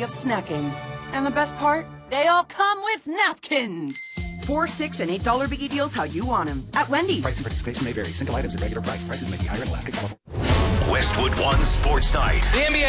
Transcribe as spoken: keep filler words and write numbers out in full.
of snacking. And the best part? They all come with napkins. Four, six, and eight dollar biggie deals how you want them at Wendy's. Price and participation may vary. Single items at regular price. Prices may be higher in Alaska, California. Westwood One Sports Night. The N B A